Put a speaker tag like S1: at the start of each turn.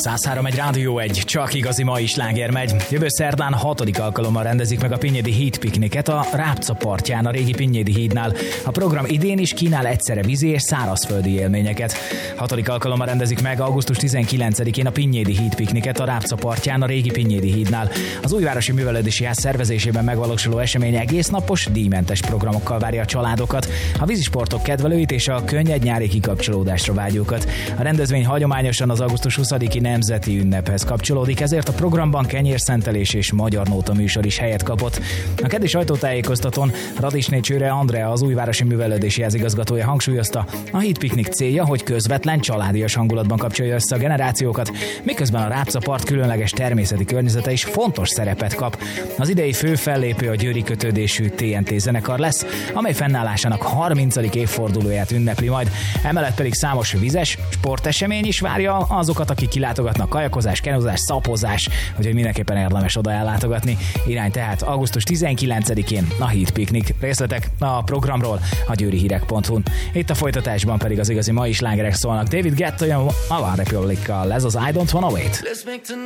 S1: 103 egy Rádió 1, csak igazi mai sláger megy. Jövő szerdán 6. alkalommal rendezik meg a Pinnyédi híd pikniket a Rábca partján, a régi Pinnyédi hídnál. A program idén is kínál egyszerre vízi és szárazföldi élményeket. 6. alkalommal rendezik meg augusztus 19-én a Pinnyédi híd pikniket a Rábca partján, a régi Pinnyédi hídnál. Az Újvárosi Művelődési Ház szervezésében megvalósuló esemény egésznapos, díjmentes programokkal várja a családokat, a vízisportok kedvelőit és a könnyed nyári kikapcsolódásra vágyókat. A rendezvény hagyományosan az augusztus 20-i nemzeti ünnephez kapcsolódik, ezért a programban kenyérszentelés és magyar nóta műsor is helyet kapott. A keddi sajtótájékoztatón Radisné Csőre Andrea, az Újvárosi Művelődési Ház igazgatója hangsúlyozta, a hídpiknik célja, hogy közvetlen, családias hangulatban kapcsolja össze a generációkat, miközben a Rábca part különleges természeti környezete is fontos szerepet kap. Az idei fő fellépő a győri kötődésű TNT zenekar lesz, amely fennállásának 30. évfordulóját ünnepli majd. Emellett pedig számos vizes sportesemény is várja azokat, akik kilátogatnak, kajakozás, kenuzás, szapozás, úgyhogy mindenképpen érdemes oda ellátogatni. Irány tehát augusztus 19-én a hídpiknik. Részletek a programról a győrihírek.hu-n. Itt a folytatásban pedig az igazi mai slágerek szólnak. David Guetta, a One Republic-kal, ez az I Don't Wanna Wait.